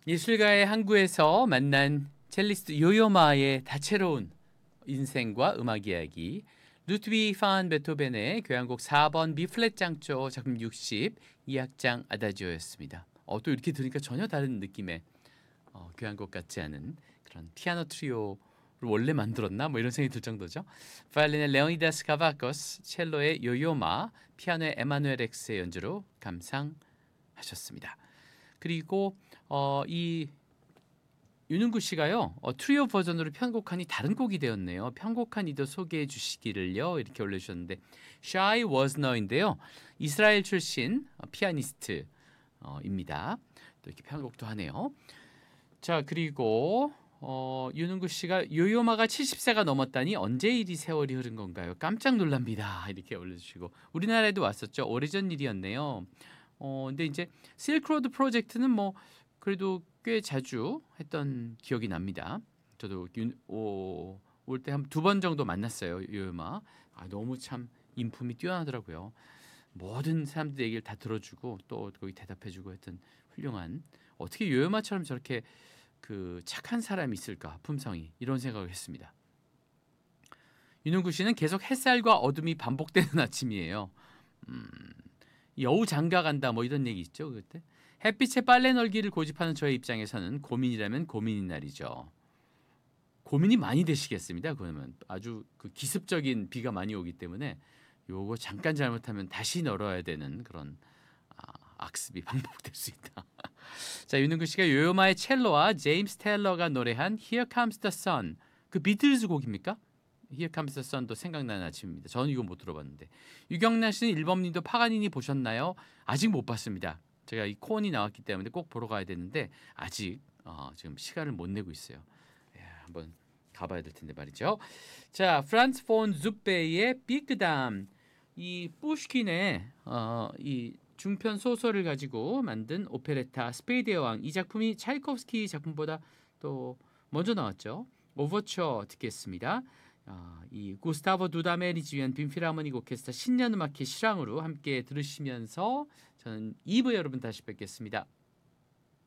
예술가의 항구에서 만난 첼리스트 요요마의 다채로운 인생과 음악 이야기. 루트비 판 베토벤의 교향곡 4번 B플랫 장조 작품 60 2악장 아다지오였습니다. 또 이렇게 들으니까 전혀 다른 느낌의 교향곡 같지 않은 그런 피아노 트리오를 원래 만들었나 뭐 이런 생각이 들 정도죠. 바이올린의 레오니다스 카바코스, 첼로의 요요마, 피아노의 에마누엘 엑스의 연주로 감상하셨습니다. 그리고 이 윤은구 씨가요. 트리오 버전으로 편곡하니 다른 곡이 되었네요. 편곡한 이도 소개해 주시기를요. 이렇게 올려주셨는데 Shy Wasner인데요. 이스라엘 출신 피아니스트입니다. 또 이렇게 편곡도 하네요. 자, 그리고 윤은구 씨가 요요마가 70세가 넘었다니 언제 이리 세월이 흐른 건가요? 깜짝 놀랍니다. 이렇게 올려주시고 우리나라에도 왔었죠. 오래전 일이었네요. 근데 이제 실크로드 프로젝트는 뭐 그래도 꽤 자주 했던 기억이 납니다. 저도 올 때 한 2번 정도 만났어요. 요요마. 너무 참 인품이 뛰어나더라고요. 모든 사람들 얘기를 다 들어주고 또 거기 대답해주고 했던 훌륭한, 어떻게 요요마처럼 저렇게 그 착한 사람이 있을까, 품성이, 이런 생각을 했습니다. 윤은구 씨는 계속 햇살과 어둠이 반복되는 아침이에요. 여우 장가 간다 뭐 이런 얘기 있죠. 그때 햇빛에 빨래 널기를 고집하는 저의 입장에서는 고민이라면 고민인 날이죠. 고민이 많이 되시겠습니다. 그러면 아주 그 기습적인 비가 많이 오기 때문에 요거 잠깐 잘못하면 다시 널어야 되는 그런 악습이 반복될 수 있다. 자, 윤은구 씨가 요요마의 첼로와 제임스 테일러가 노래한 Here Comes the Sun, 그 비틀즈 곡입니까? Here Comes the Sun도 생각나는 아침입니다. 저는 이거 못 들어봤는데. 유경란 씨는 1번님도 파가니니 보셨나요? 아직 못 봤습니다. 제가 이 코온이 나왔기 때문에 꼭 보러 가야 되는데 아직 지금 시간을 못 내고 있어요. 한번 가봐야 될 텐데 말이죠. 자, 프란츠 폰 zupe의 비크담, 이 푸시킨의 이 중편 소설을 가지고 만든 오페레타 스페이드의 왕, 이 작품이 차이콥스키 작품보다 또 먼저 나왔죠. 오버처 듣겠습니다. 이 구스타보 두다메리 지휘한 빈필하모닉 오케스트라 신년음악회 실황으로 함께 들으시면서 저는 2부 여러분 다시 뵙겠습니다.